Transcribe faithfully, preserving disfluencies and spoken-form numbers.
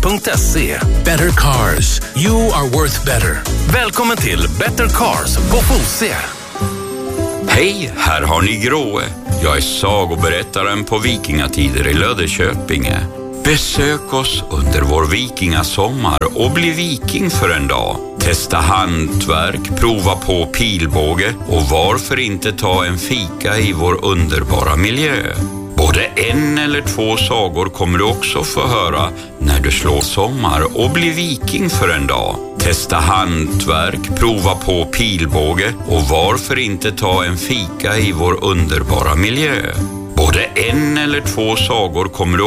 punkt se. Better cars. You are worth better. Välkommen till Better Cars på Fosie. Hej, här har ni Gråe. Jag är sagoberättaren på vikingatider i Löddeköpinge. Besök oss under vår vikingasommar och bli viking för en dag. Testa hantverk, prova på pilbåge och varför inte ta en fika i vår underbara miljö. Både en eller två sagor kommer du också få höra när du slår sommar och blir viking för en dag. Testa hantverk, prova på pilbåge och varför inte ta en fika i vår underbara miljö. Både en eller två sagor kommer du